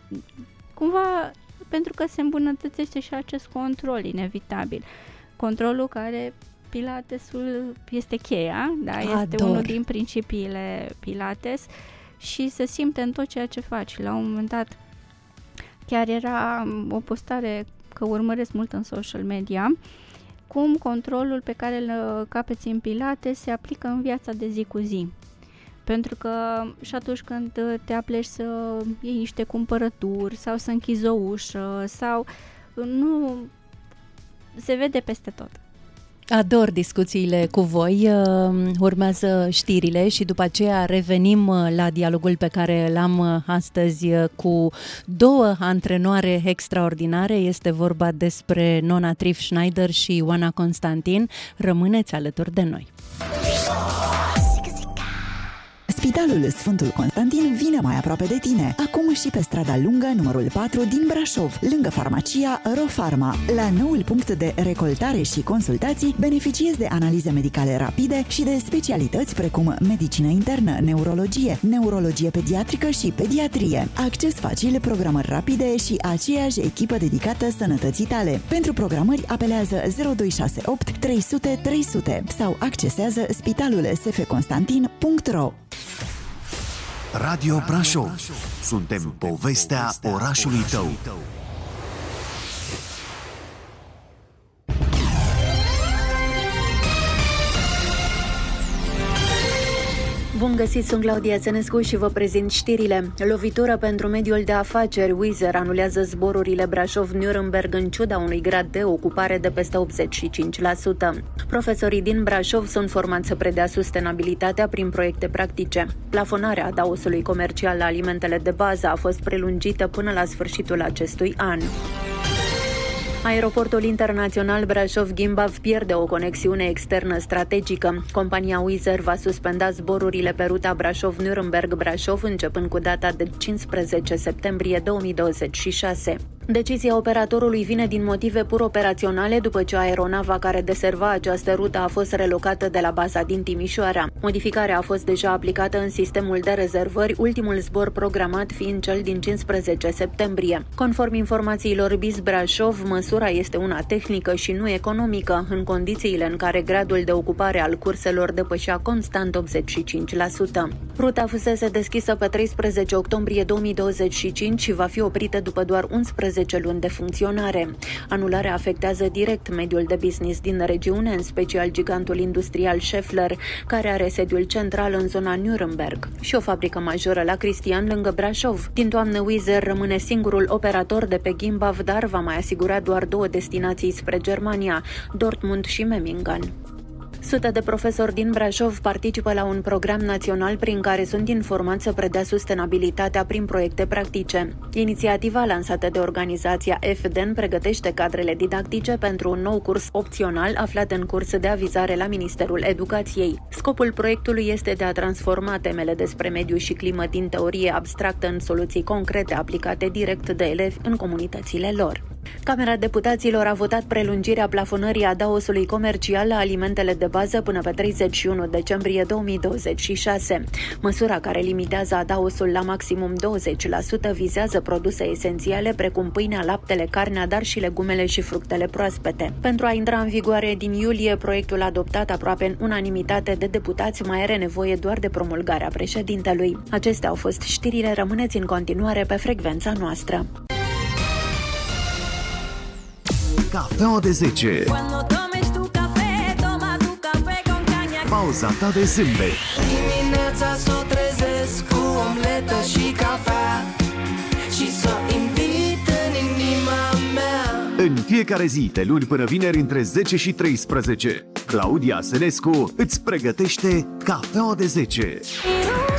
cumva pentru că se îmbunătățește și acest control inevitabil. Controlul care Pilatesul este cheia, da? Este unul din principiile Pilates și se simte în tot ceea ce faci. La un moment dat chiar era o postare că urmăresc mult în social media, cum controlul pe care îl capeți în Pilates se aplică în viața de zi cu zi. Pentru că și atunci când te apleci să iei niște cumpărături sau să închizi o ușă sau nu, se vede peste tot. Ador discuțiile cu voi, urmează știrile și după aceea revenim la dialogul pe care l-am astăzi cu două antrenoare extraordinare. Este vorba despre Nona Trif Schneider și Oana Constantin. Rămâneți alături de noi! Spitalul Sfântul Constantin vine mai aproape de tine, acum și pe strada lungă numărul 4 din Brașov, lângă farmacia RoPharma. La noul punct de recoltare și consultații beneficiezi de analize medicale rapide și de specialități precum medicină internă, neurologie, neurologie pediatrică și pediatrie. Acces facil, programări rapide și aceeași echipă dedicată sănătății tale. Pentru programări apelează 0268 300 300 sau accesează spitalulsfconstantin.ro. Radio Brașov. Suntem povestea orașului tău. Bun găsit, sunt Claudia Țenescu și vă prezint știrile. Lovitură pentru mediul de afaceri. Wizz Air anulează zborurile Brașov-Nuremberg în ciuda unui grad de ocupare de peste 85%. Profesorii din Brașov sunt formați să predea sustenabilitatea prin proiecte practice. Plafonarea adaosului comercial la alimentele de bază a fost prelungită până la sfârșitul acestui an. Aeroportul internațional Brașov-Gimbav pierde o conexiune externă strategică. Compania Wizz Air va suspenda zborurile pe ruta Brașov-Nuremberg-Brașov începând cu data de 15 septembrie 2026. Decizia operatorului vine din motive pur operaționale după ce aeronava care deserva această rută a fost relocată de la baza din Timișoara. Modificarea a fost deja aplicată în sistemul de rezervări, ultimul zbor programat fiind cel din 15 septembrie. Conform informațiilor BIS Brașov, măsura este una tehnică și nu economică, în condițiile în care gradul de ocupare al curselor depășea constant 85%. Ruta fusese deschisă pe 13 octombrie 2025 și va fi oprită după doar 11 luni de funcționare. Anularea afectează direct mediul de business din regiune, în special gigantul industrial Schaeffler, care are sediul central în zona Nuremberg și o fabrică majoră la Cristian, lângă Brașov. Din toamnă, Wizz Air rămâne singurul operator de pe Gimbav, dar va mai asigura doar două destinații spre Germania, Dortmund și Memmingen. Sute de profesori din Brașov participă la un program național prin care sunt informați să predea sustenabilitatea prin proiecte practice. Inițiativa lansată de organizația FDN pregătește cadrele didactice pentru un nou curs opțional aflat în curs de avizare la Ministerul Educației. Scopul proiectului este de a transforma temele despre mediu și climă din teorie abstractă în soluții concrete aplicate direct de elevi în comunitățile lor. Camera Deputaților a votat prelungirea plafonării adaosului comercial la alimentele de bază până pe 31 decembrie 2026. Măsura care limitează adaosul la maximum 20% vizează produse esențiale precum pâinea, laptele, carnea, dar și legumele și fructele proaspete. Pentru a intra în vigoare din iulie, proiectul adoptat aproape în unanimitate de deputați mai are nevoie doar de promulgarea președintelui. Acestea au fost știrile, rămâneți în continuare pe frecvența noastră. Cafeaua de 10. Pauza ta de zâmbet. Dimineața s-o trezesc cu omletă și cafea și s-o invit în inima mea. În fiecare zi, de luni până vineri, între 10 și 13, Claudia Sănescu îți pregătește Cafeaua de 10.